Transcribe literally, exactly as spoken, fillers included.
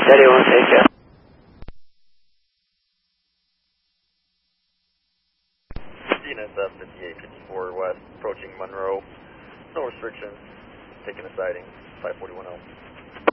steady, one take care. D N S F fifty-eight fifty-four west, approaching Monroe. No restrictions. Taking a sighting, five forty-one L.